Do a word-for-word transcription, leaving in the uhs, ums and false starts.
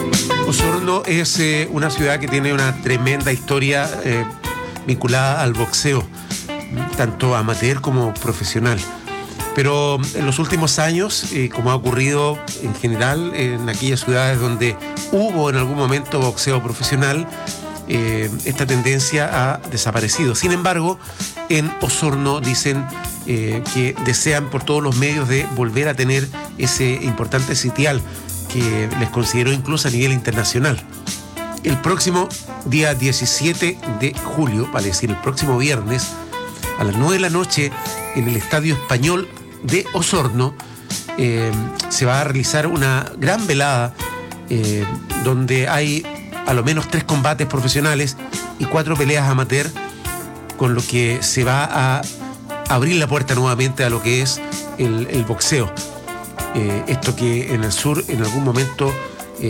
Osorno es eh, una ciudad que tiene una tremenda historia eh, vinculada al boxeo, tanto amateur como profesional. Pero en los últimos años, eh, como ha ocurrido en general en aquellas ciudades donde hubo en algún momento boxeo profesional, eh, esta tendencia ha desaparecido. Sin embargo, en Osorno dicen eh, que desean por todos los medios de volver a tener ese importante sitial que les consideró incluso a nivel internacional. El próximo día diecisiete de julio, vale decir el próximo viernes, a las nueve de la noche, en el Estadio Español de Osorno, eh, se va a realizar una gran velada eh, donde hay a lo menos tres combates profesionales y cuatro peleas amateur, con lo que se va a abrir la puerta nuevamente a lo que es el, el boxeo. Eh, esto que en el sur en algún momento